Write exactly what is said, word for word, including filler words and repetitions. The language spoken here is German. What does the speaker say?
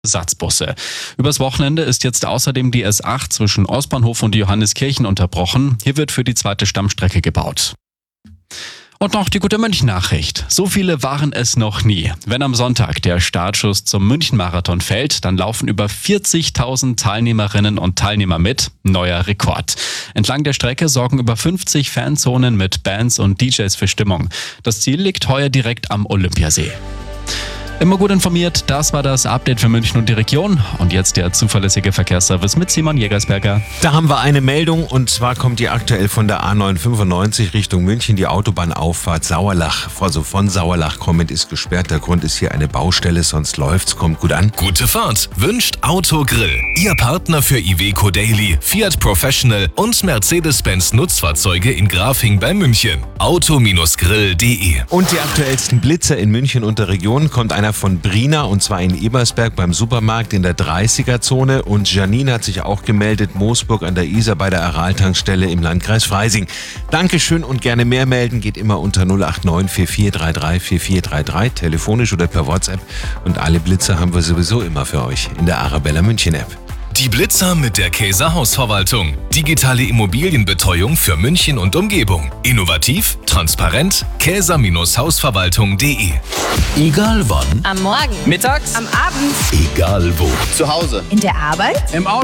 Ersatzbusse. Übers Wochenende ist jetzt außerdem die S acht zwischen Ostbahnhof und Johanneskirchen unterbrochen. Hier wird für die zweite Stammstrecke gebaut. Und noch die gute München-Nachricht. So viele waren es noch nie. Wenn am Sonntag der Startschuss zum München-Marathon fällt, dann laufen über vierzigtausend Teilnehmerinnen und Teilnehmer mit. Neuer Rekord. Entlang der Strecke sorgen über fünfzig Fanzonen mit Bands und D Js für Stimmung. Das Ziel liegt heuer direkt am Olympiasee. Immer gut informiert, das war das Update für München und die Region. Und jetzt der zuverlässige Verkehrsservice mit Simon Jägersberger. Da haben wir eine Meldung, und zwar kommt die aktuell von der A neun fünfundneunzig Richtung München, die Autobahnauffahrt Sauerlach. Also von Sauerlach kommend ist gesperrt. Der Grund ist hier eine Baustelle, sonst läuft's. Kommt gut an. Gute Fahrt wünscht Autogrill. Ihr Partner für Iveco Daily, Fiat Professional und Mercedes-Benz Nutzfahrzeuge in Grafing bei München. auto grill punkt de. Und die aktuellsten Blitzer in München und der Region kommt einer von Brina, und zwar in Ebersberg beim Supermarkt in der dreißiger-Zone. Und Janine hat sich auch gemeldet, Moosburg an der Isar bei der Aral-Tankstelle im Landkreis Freising. Dankeschön, und gerne mehr melden geht immer unter null acht neun vier vier drei drei vier vier drei drei, telefonisch oder per WhatsApp. Und alle Blitzer haben wir sowieso immer für euch in der Arabella München App. Die Blitzer mit der Käser Hausverwaltung. Digitale Immobilienbetreuung für München und Umgebung. Innovativ, transparent, käser Hausverwaltung punkt de. Egal wann. Am Morgen. Mittags. Am Abend. Egal wo. Zu Hause. In der Arbeit. Im Auto.